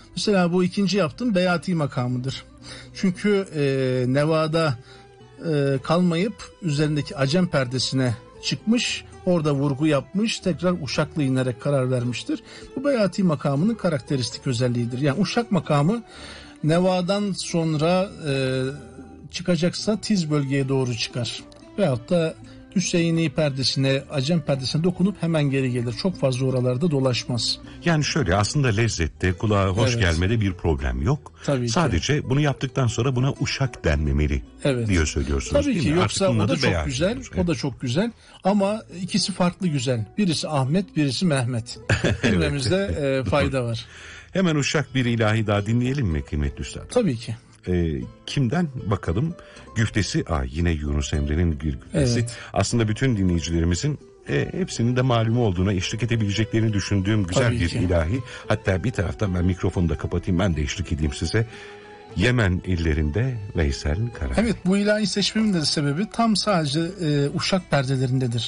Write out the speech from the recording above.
Mesela bu ikinci yaptığım beyati makamıdır. Çünkü nevada kalmayıp üzerindeki Acem perdesine çıkmış, orada vurgu yapmış, tekrar Uşak'la inerek karar vermiştir. Bu beyati makamının karakteristik özelliğidir. Yani Uşak makamı nevadan sonra çıkacaksa tiz bölgeye doğru çıkar. Veyahut da Hüseyini perdesine, Acem perdesine dokunup hemen geri gelir. Çok fazla oralarda dolaşmaz. Yani şöyle, aslında lezzette, kulağa hoş gelmede bir problem yok. Tabii Sadece bunu yaptıktan sonra buna Uşak denmemeli diye söylüyorsunuz. Tabii değil ki, mi? yoksa o da çok beyaz güzel. olur. O da çok güzel. Ama ikisi farklı güzel. Birisi Ahmet, birisi Mehmet. Bilmemizde fayda var. Hemen Uşak bir ilahi daha dinleyelim mi kıymetli üstad? Tabii ki. Kimden bakalım? Güftesi, yine Yunus Emre'nin bir güftesi. Evet. Aslında bütün dinleyicilerimizin hepsinin de malumu olduğuna, eşlik edebileceklerini düşündüğüm güzel Tabii bir ki. ilahi. Hatta bir taraftan ben mikrofonu da kapatayım, ben de eşlik edeyim size. Yemen illerinde Veysel Kara. Evet, bu ilahi seçmemin de sebebi tam sadece Uşak perdelerindedir.